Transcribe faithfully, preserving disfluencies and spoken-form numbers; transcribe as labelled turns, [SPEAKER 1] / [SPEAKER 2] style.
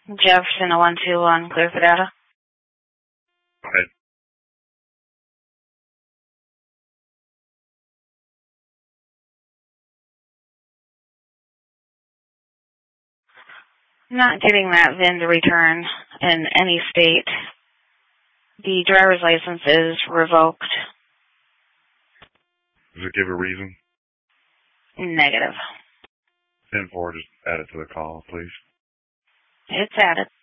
[SPEAKER 1] Jefferson oh one two one, clear for data.
[SPEAKER 2] Okay.
[SPEAKER 1] Not getting that V I N to return in any state. The driver's license is revoked.
[SPEAKER 2] Does it give a reason?
[SPEAKER 1] Negative.
[SPEAKER 2] ten four, just add it to the call, please.
[SPEAKER 1] It's added.